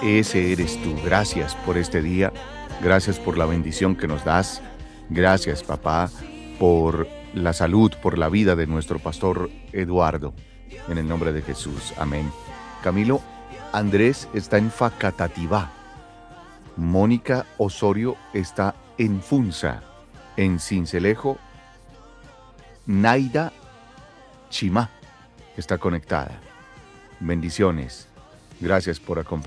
Ese eres tú. Gracias por este día. Gracias por la bendición que nos das. Gracias, papá, por la salud, por la vida de nuestro pastor Eduardo. En el nombre de Jesús. Amén. Camilo, Andrés está en Facatativá. Mónica Osorio está en Funza. En Cincelejo, Naida Chimá está conectada. Bendiciones. Gracias por acompañarnos.